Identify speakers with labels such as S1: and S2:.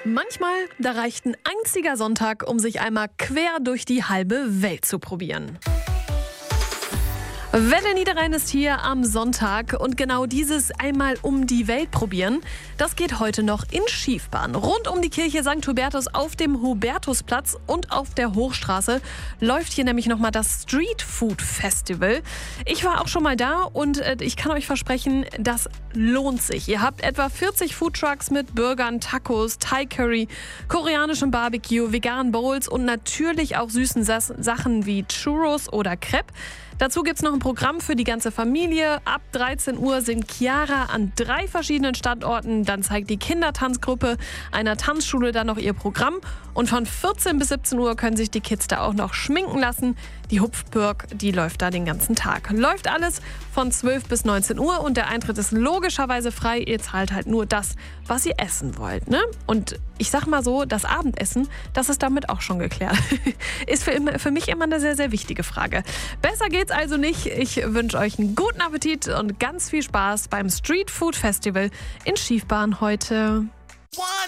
S1: Manchmal, da reicht ein einziger Sonntag, um sich einmal quer durch die halbe Welt zu probieren. Welle Niederrhein ist hier am Sonntag und genau dieses einmal um die Welt probieren, das geht heute noch in Schiefbahn. Rund um die Kirche St. Hubertus auf dem Hubertusplatz und auf der Hochstraße läuft hier nämlich nochmal das Street Food Festival. Ich war auch schon mal da und ich kann euch versprechen, das lohnt sich. Ihr habt etwa 40 Foodtrucks mit Burgern, Tacos, Thai Curry, koreanischem Barbecue, veganen Bowls und natürlich auch süßen Sachen wie Churros oder Crepe. Dazu gibt's noch ein Programm für die ganze Familie. Ab 13 Uhr singt Chiara an 3 verschiedenen Standorten. Dann zeigt die Kindertanzgruppe einer Tanzschule dann noch ihr Programm. Und von 14 bis 17 Uhr können sich die Kids da auch noch schminken lassen. Die Hupfburg, die läuft da den ganzen Tag. Läuft alles von 12 bis 19 Uhr und der Eintritt ist logischerweise frei. Ihr zahlt halt nur das, was ihr essen wollt, ne? Und ich sag mal so, das Abendessen, das ist damit auch schon geklärt. Ist für mich immer eine sehr, sehr wichtige Frage. Besser geht's also nicht. Ich wünsche euch einen guten Appetit und ganz viel Spaß beim Street Food Festival in Schiefbahn heute.